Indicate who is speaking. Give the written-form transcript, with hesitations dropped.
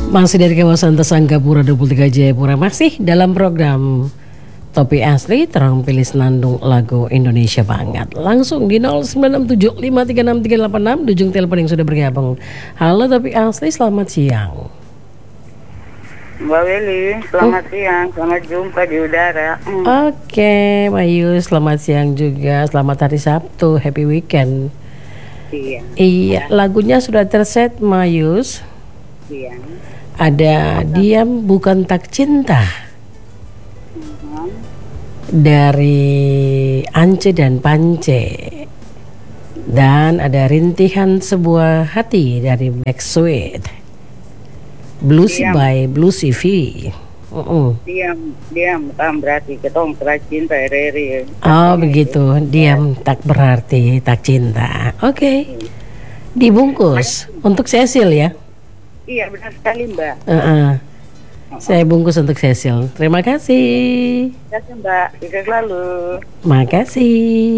Speaker 1: Masih dari kawasan Tesanggapura 23 Jayapura, masih dalam program Topi Asli terampil senandung lagu Indonesia Banget. Langsung di 0967536386 di ujung telepon yang sudah bergabung. Halo Topi Asli, selamat siang.
Speaker 2: Mbak Weli, selamat siang, selamat jumpa di udara.
Speaker 1: Oke, Mayu, selamat siang juga. Selamat hari Sabtu, happy weekend. Iya, lagunya sudah terset, Mayus.
Speaker 2: Iya.
Speaker 1: Ada Diam Bukan Tak Cinta dari Ance dan Pance, dan ada Rintihan Sebuah Hati dari Backstreet, Blues by Bluesy V.
Speaker 2: Diam bukan berarti ketong tak cinta Riri.
Speaker 1: Oh begitu, diam tak berarti tak cinta. Oke. Dibungkus untuk Cecil ya.
Speaker 2: Iya benar sekali Mbak.
Speaker 1: Saya bungkus untuk Cecil. Terima kasih.
Speaker 2: Terima kasih Mbak, sukses selalu.
Speaker 1: Makasih.